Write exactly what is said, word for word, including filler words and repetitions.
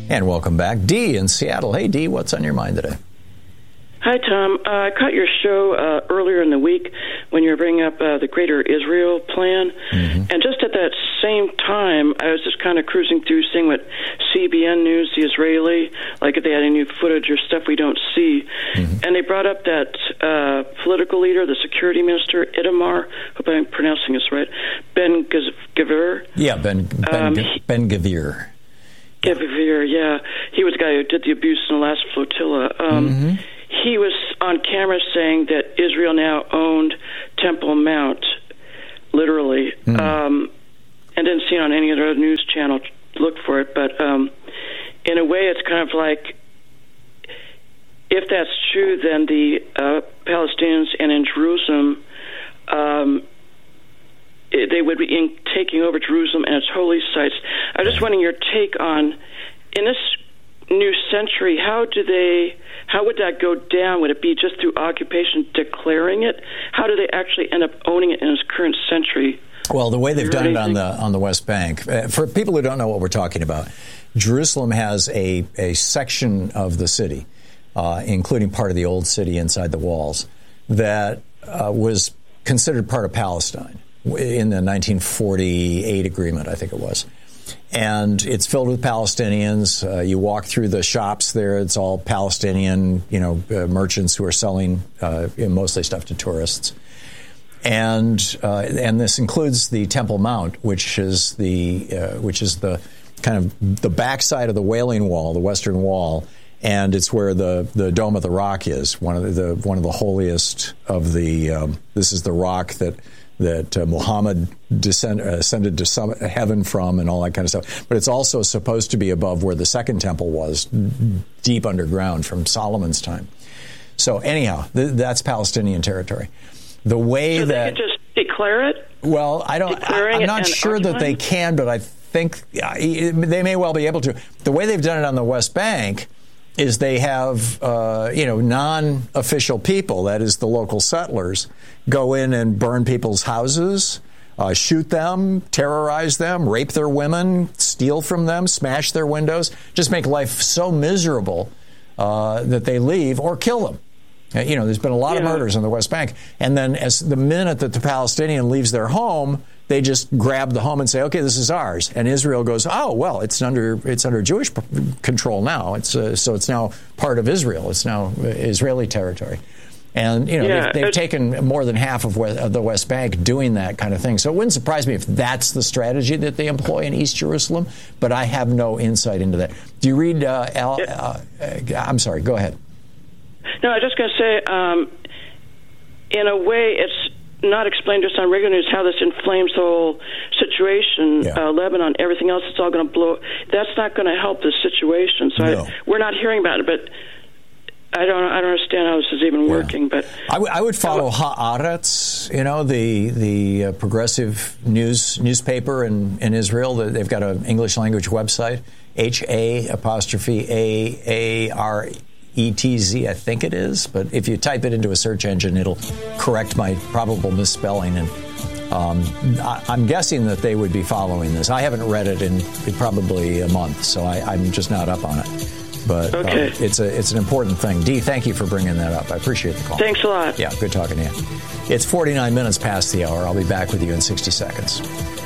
And welcome back. Dee in Seattle. Hey, Dee, what's on your mind today? Hi, Tom. Uh, I caught your show uh, earlier in the week when you were bringing up uh, the Greater Israel Plan. Mm-hmm. And just at that same time, I was just kind of cruising through, seeing what C B N News, the Israeli, like if they had any new footage or stuff we don't see. Mm-hmm. And they brought up that uh, political leader, the security minister, Itamar, hope I'm pronouncing this right, Ben Gvir. Yeah, Ben, ben, um, he, Ben Gvir. Gvir, yeah. He was the guy who did the abuse in the last flotilla. Um, mm-hmm. He was on camera saying that Israel now owned Temple Mount, literally, mm. um, and didn't see it on any other news channel. Look for it, but um, in a way, it's kind of like, if that's true, then the uh, Palestinians and in Jerusalem, um, it, they would be in, taking over Jerusalem and its holy sites. I was just wondering your take on, in this new century, how do they... How would that go down? Would it be just through occupation declaring it? How do they actually end up owning it in this current century? Well, the way they've done it on the on the West Bank, uh, for people who don't know what we're talking about, Jerusalem has a, a section of the city, uh, including part of the old city inside the walls, that uh, was considered part of Palestine in the nineteen forty-eight agreement, I think it was. And it's filled with Palestinians. Uh, you walk through the shops there; it's all Palestinian, you know, uh, merchants who are selling uh, mostly stuff to tourists. And uh, and this includes the Temple Mount, which is the uh, which is the kind of the backside of the Wailing Wall, the Western Wall, and it's where the, the Dome of the Rock is, one of the, the one of the holiest of the. Um, this is the rock that. that uh, Muhammad descend, uh, ascended to some, heaven from and all that kind of stuff. But it's also supposed to be above where the second temple was, deep underground from Solomon's time. So anyhow, th- that's Palestinian territory. The way so that... they could just declare it? Well, I don't, I, I'm not sure occupying? that they can, but I think uh, they may well be able to. The way they've done it on the West Bank is they have, uh, you know, non-official people, that is the local settlers, go in and burn people's houses, uh, shoot them, terrorize them, rape their women, steal from them, smash their windows, just make life so miserable uh, that they leave or kill them. Uh, you know, there's been a lot yeah. of murders in the West Bank. And then as the minute that the Palestinian leaves their home, they just grab the home and say, "Okay, this is ours." And Israel goes, "Oh, well, it's under it's under Jewish control now. It's uh, so it's now part of Israel. It's now Israeli territory." And you know, yeah, they've, they've taken more than half of, West, of the West Bank doing that kind of thing. So it wouldn't surprise me if that's the strategy that they employ in East Jerusalem. But I have no insight into that. Do you read? Uh, Al, uh, uh, I'm sorry. Go ahead. No, I was just going to say, um, in a way, it's not explained to us on regular news how this inflames the whole situation, yeah. uh, Lebanon, everything else. It's all going to blow. That's not going to help the situation. So no. I, we're not hearing about it, but I don't. I don't understand how this is even yeah. working. But I, w- I would follow Haaretz, you know, the the uh, progressive news newspaper in, in Israel. They've got an English language website, H A apostrophe A A R E T Z, I think it is. But if you type it into a search engine, it'll correct my probable misspelling. And um, I, I'm guessing that they would be following this. I haven't read it in probably a month, so I, I'm just not up on it. But okay. uh, it's a it's an important thing. Dee, thank you for bringing that up. I appreciate the call. Thanks a lot. Yeah, good talking to you. It's forty-nine minutes past the hour. I'll be back with you in sixty seconds.